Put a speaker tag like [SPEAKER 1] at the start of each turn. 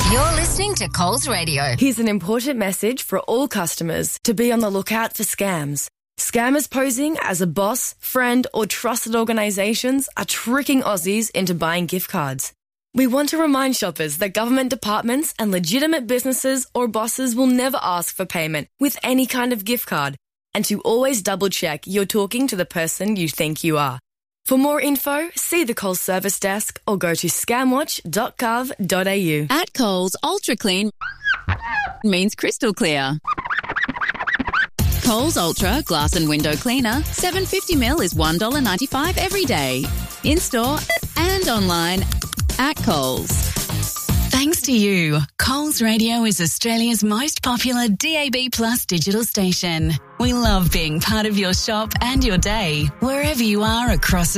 [SPEAKER 1] You're listening to Coles Radio.
[SPEAKER 2] Here's an important message for all customers to be on the lookout for scams. Scammers posing as a boss, friend or trusted organisations are tricking Aussies into buying gift cards. We want to remind shoppers that government departments and legitimate businesses or bosses will never ask for payment with any kind of gift card, and to always double-check you're talking to the person you think you are. For more info, see the Coles service desk or go to scamwatch.gov.au.
[SPEAKER 3] At Coles, Ultra Clean means crystal clear. Coles Ultra Glass and Window Cleaner, 750ml is $1.95 every day. In-store and online at Coles.
[SPEAKER 4] Thanks to you, Coles Radio is Australia's most popular DAB+ digital station. We love being part of your shop and your day, wherever you are across